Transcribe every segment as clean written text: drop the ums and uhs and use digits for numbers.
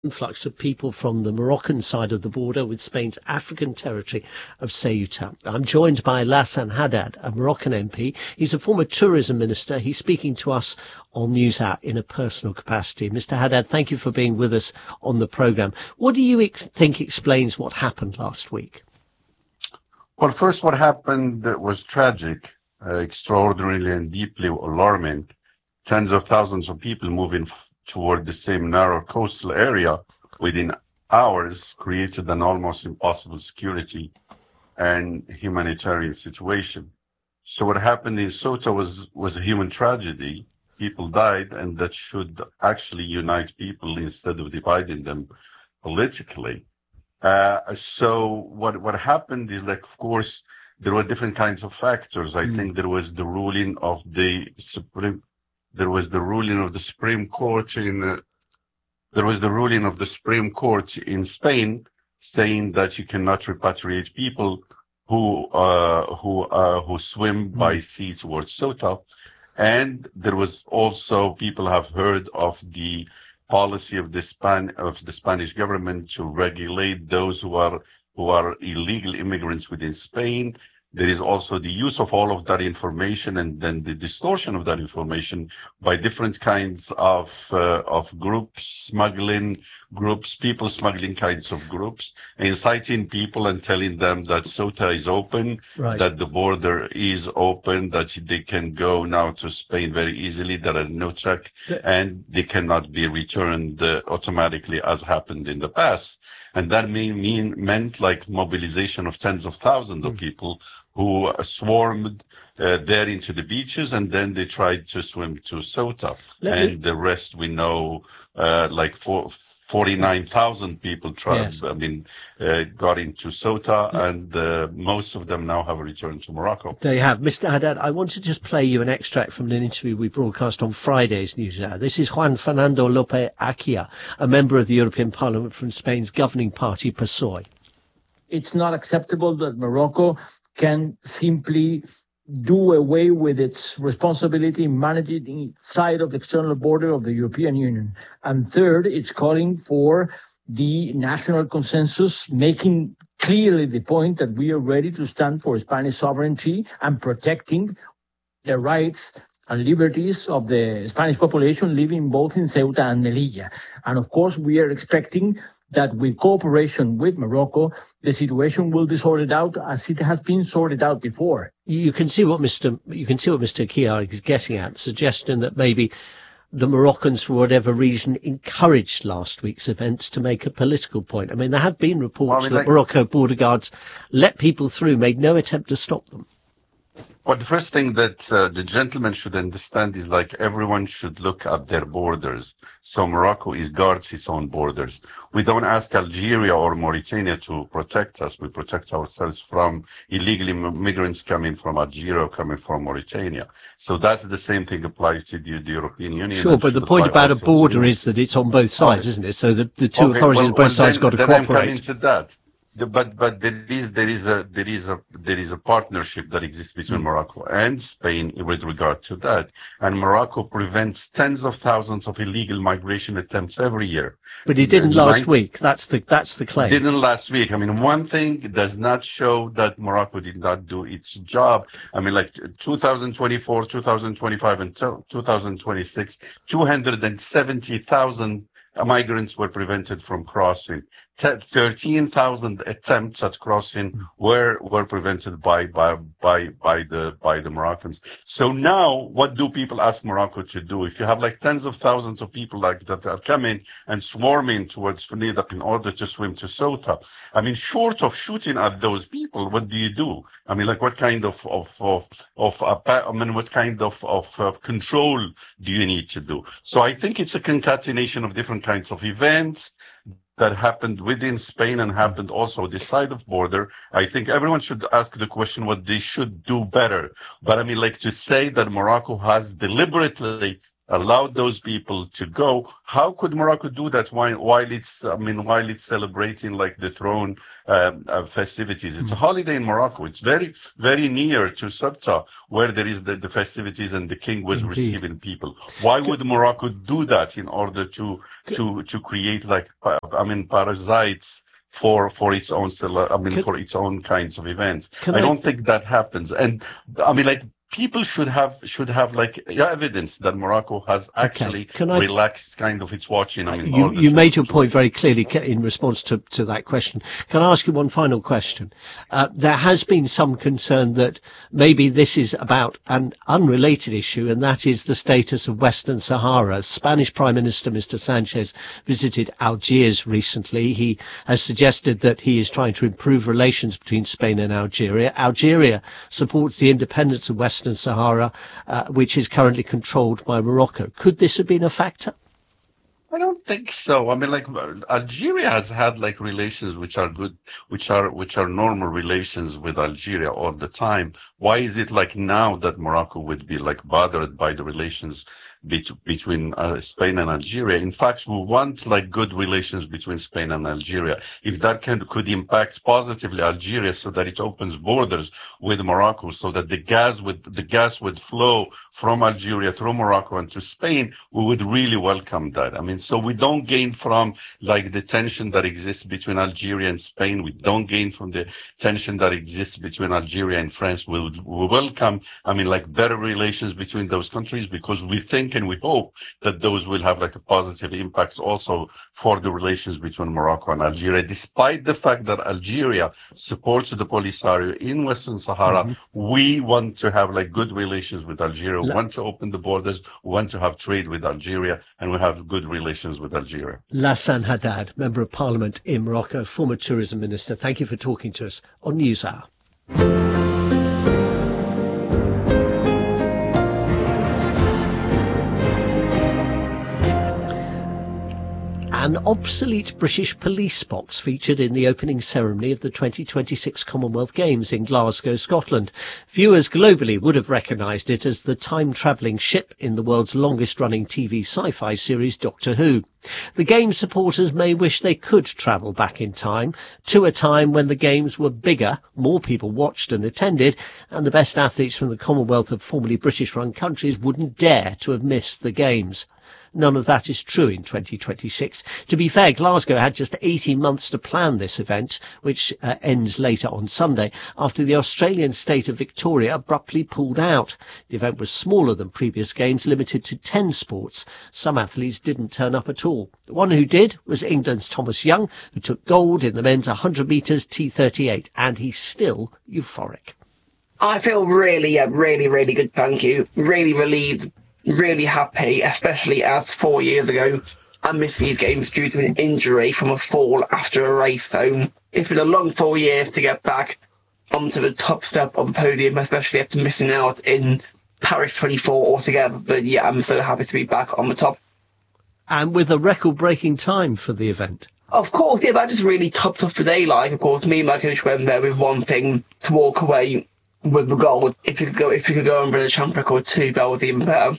influx of people from the Moroccan side of the border with Spain's African territory of Ceuta. I'm joined by Lassane Haddad, a Moroccan MP. He's a former tourism minister. He's speaking to us on NewsHour in a personal capacity. Mr. Haddad, thank you for being with us on the programme. What do you think explains what happened last week? Well, first, what happened was tragic, extraordinarily and deeply alarming. Tens of thousands of people moving toward the same narrow coastal area within hours created an almost impossible security and humanitarian situation. So what happened in Ceuta was a human tragedy. People died, and that should actually unite people instead of dividing them politically. So what happened is, like, of course, there were different kinds of factors. I think there was the ruling of the Supreme Court in Spain saying that you cannot repatriate people who swim by sea towards Ceuta. And there was also, people have heard of the policy of the Spanish government to regulate those who are illegal immigrants within Spain. There is also the use of all of that information and then the distortion of that information by different kinds of groups, smuggling groups, people smuggling kinds of groups, inciting people and telling them that Ceuta is open, right, that the border is open, that they can go now to Spain very easily, there are no check, and they cannot be returned automatically as happened in the past. And that meant like mobilization of tens of thousands of people who swarmed there into the beaches, and then they tried to swim to Ceuta. And the rest we know, 49,000 people tried, yes, got into Ceuta, and most of them now have returned to Morocco. There you have. Mr. Haddad, I want to just play you an extract from an interview we broadcast on Friday's NewsHour. This is Juan Fernando López Achia, a member of the European Parliament from Spain's governing party, PSOE. It's not acceptable that Morocco can simply do away with its responsibility in managing its side of the external border of the European Union. And third, it's calling for the national consensus, making clearly the point that we are ready to stand for Spanish sovereignty and protecting the rights and liberties of the Spanish population living both in Ceuta and Melilla. And of course, we are expecting that with cooperation with Morocco, the situation will be sorted out as it has been sorted out before. You can see what Mr. Achia is getting at, suggesting that maybe the Moroccans, for whatever reason, encouraged last week's events to make a political point. I mean, there have been reports that Morocco border guards let people through, made no attempt to stop them. Well, the first thing that the gentleman should understand is, like, everyone should look at their borders. So Morocco guards its own borders. We don't ask Algeria or Mauritania to protect us. We protect ourselves from illegal immigrants coming from Algeria or coming from Mauritania. So that's the same thing applies to the European Union. Sure, but the point about a border is that it's on both sides, isn't it? So the two authorities on both sides got to cooperate. Then I'm coming to that. But there is a partnership that exists between Morocco and Spain with regard to that, and Morocco prevents tens of thousands of illegal migration attempts every year. But it didn't last week. That's the claim. Didn't last week. I mean, one thing does not show that Morocco did not do its job. I mean, like 2024, 2025, and 2026, 270,000 migrants were prevented from crossing. 13,000 attempts at crossing were prevented by the Moroccans. So now, what do people ask Morocco to do? If you have like tens of thousands of people like that are coming and swarming towards Fnidak in order to swim to Ceuta, I mean, short of shooting at those people, what do you do? I mean, like, what kind of control do you need to do? So I think it's a concatenation of different kinds of events that happened within Spain and happened also this side of border. I think everyone should ask the question what they should do better. But I mean, like, to say that Morocco has deliberately allowed those people to go. How could Morocco do that while it's celebrating like the throne festivities? It's a holiday in Morocco. It's very, very near to Sabta, where there is the festivities and the king was receiving people. Why would Morocco do that in order to create parasites for its own for its own kinds of events? I don't think that happens. And people should have evidence that Morocco has actually relaxed kind of its watching. You made your point very clearly in response to that question. Can I ask you one final question? There has been some concern that maybe this is about an unrelated issue, and that is the status of Western Sahara. Spanish Prime Minister Mr. Sanchez visited Algiers recently. He has suggested that he is trying to improve relations between Spain and Algeria. Algeria supports the independence of Western Sahara, which is currently controlled by Morocco. Could this have been a factor? I don't think so. Algeria has had relations which are good, which are normal relations with Algeria all the time. Why is it now that Morocco would be bothered by the relations between Spain and Algeria? In fact, we want good relations between Spain and Algeria. If that could impact positively Algeria, so that it opens borders with Morocco, so that the gas would flow from Algeria through Morocco and to Spain, we would really welcome that. So we don't gain from the tension that exists between Algeria and Spain. We don't gain from the tension that exists between Algeria and France. We welcome better relations between those countries, because we think and we hope that those will have a positive impact also for the relations between Morocco and Algeria. Despite the fact that Algeria supports the Polisario in Western Sahara, we want to have good relations with Algeria. We want to open the borders, we want to have trade with Algeria, and we have good relations with Algeria. Lassan Haddad, Member of Parliament in Morocco, former Tourism Minister. Thank you for talking to us on NewsHour. An obsolete British police box featured in the opening ceremony of the 2026 Commonwealth Games in Glasgow, Scotland. Viewers globally would have recognised it as the time-travelling ship in the world's longest-running TV sci-fi series, Doctor Who. The Games supporters may wish they could travel back in time, to a time when the Games were bigger, more people watched and attended, and the best athletes from the Commonwealth of formerly British-run countries wouldn't dare to have missed the Games. None of that is true in 2026. To be fair, Glasgow had just 18 months to plan this event, which ends later on Sunday, after the Australian state of Victoria abruptly pulled out. The event was smaller than previous games, limited to 10 sports. Some athletes didn't turn up at all. The one who did was England's Thomas Young, who took gold in the men's 100 metres T38, and he's still euphoric. I feel really good, thank you. Really relieved. Really happy, especially as 4 years ago I missed these games due to an injury from a fall after a race. So it's been a long 4 years to get back onto the top step of the podium, especially after missing out in Paris 24 altogether. But yeah, I'm so happy to be back on the top. And with a record-breaking time for the event. Of course, yeah, that just really topped off the day. Of course, me and my coach went there with one thing, to walk away with the gold. If you could go and run a champ record too, that was even better.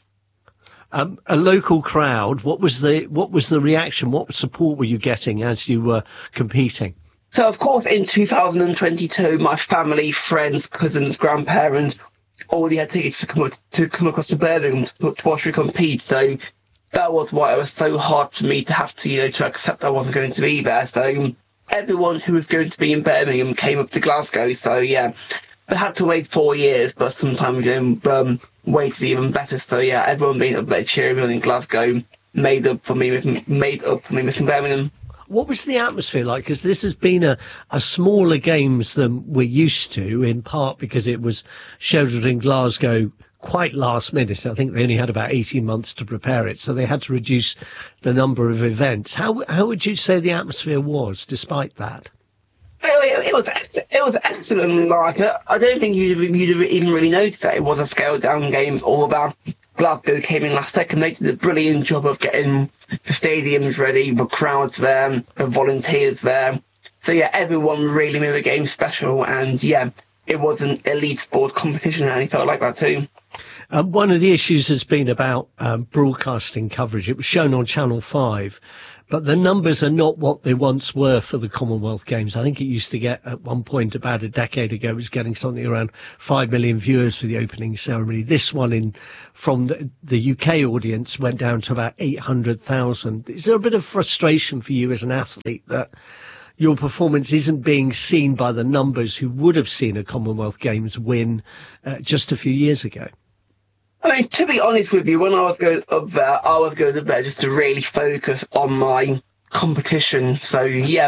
A local crowd. What was the reaction? What support were you getting as you were competing? So, of course, in 2022, my family, friends, cousins, grandparents already had tickets to come across to Birmingham to watch me compete. So that was why it was so hard for me to have to accept I wasn't going to be there. So everyone who was going to be in Birmingham came up to Glasgow. So yeah, they had to wait 4 years, but sometimes wait is even better. So yeah, everyone being up there cheering me on in Glasgow made up for me missing Birmingham. What was the atmosphere like? Because this has been a smaller games than we're used to, in part because it was scheduled in Glasgow quite last minute. I think they only had about 18 months to prepare it, so they had to reduce the number of events. How would you say the atmosphere was, despite that? It was excellent. I don't think you'd even really notice that it was a scaled down games. All that Glasgow came in last second. They did a brilliant job of getting the stadiums ready, the crowds there, the volunteers there. So yeah, everyone really made the game special, and yeah, it was an elite sport competition, and it felt like that too. One of the issues has been about broadcasting coverage. It was shown on Channel 5, but the numbers are not what they once were for the Commonwealth Games. I think it used to get, at one point about a decade ago, it was getting something around 5 million viewers for the opening ceremony. This one from the UK audience went down to about 800,000. Is there a bit of frustration for you as an athlete that your performance isn't being seen by the numbers who would have seen a Commonwealth Games win just a few years ago? I mean, to be honest with you, when I was going up there, I was going up there just to really focus on my competition. So,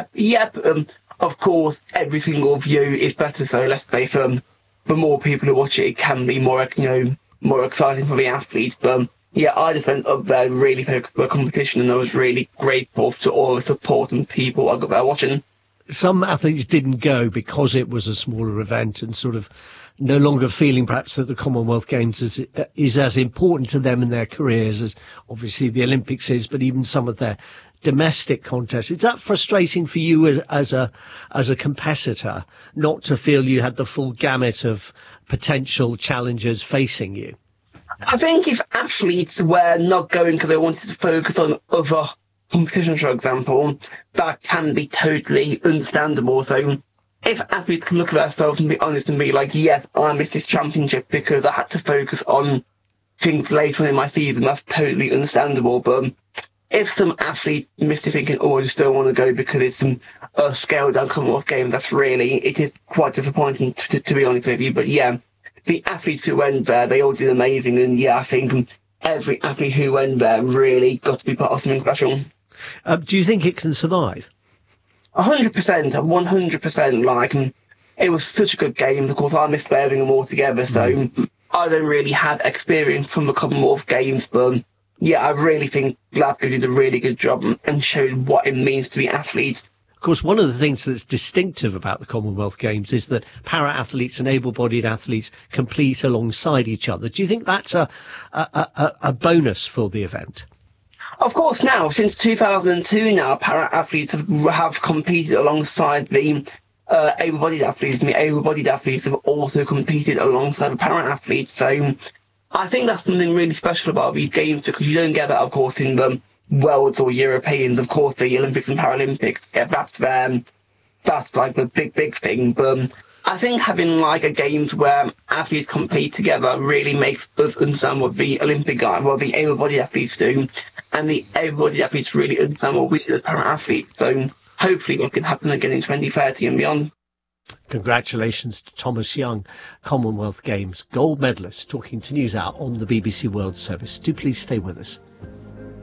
of course, every single view is better. So, let's say for more people who watch it can be more, more exciting for the athletes. But I just went up there really focused on my competition, and I was really grateful to all the support and people I got there watching. Some athletes didn't go because it was a smaller event and sort of no longer feeling perhaps that the Commonwealth Games is as important to them in their careers as obviously the Olympics is, but even some of their domestic contests. Is that frustrating for you as a competitor, not to feel you had the full gamut of potential challenges facing you? I think if athletes were not going because they wanted to focus on other competitions, for example, that can be totally understandable. So if athletes can look at themselves and be honest and be like, yes, I missed this championship because I had to focus on things later in my season, that's totally understandable. But if some athletes miss it thinking, I just don't want to go because it's a scaled down Commonwealth game, it is quite disappointing to be honest with you. But the athletes who went there, they all did amazing, and I think every athlete who went there really got to be part of something special. Do you think it can survive? 100%, 100%. It was such a good game. Of course, I missed Birmingham altogether, so I don't really have experience from the Commonwealth Games, but I really think Glasgow did a really good job and showed what it means to be athletes. Of course, one of the things that's distinctive about the Commonwealth Games is that para-athletes and able-bodied athletes compete alongside each other. Do you think that's a bonus for the event? Of course, now, since 2002 now, para-athletes have competed alongside the able-bodied athletes, and the able-bodied athletes have also competed alongside the para-athletes. So I think that's something really special about these games, because you don't get that, of course, in the Worlds or Europeans. Of course, the Olympics and Paralympics, that's like the big thing. But I think having like a games where athletes compete together really makes us understand what the Olympic guys, what the able-bodied athletes do, and the able-bodied athletes really understand what we do as para-athletes. So hopefully it can happen again in 2030 and beyond. Congratulations to Thomas Young, Commonwealth Games gold medalist, talking to NewsHour on the BBC World Service. Do please stay with us.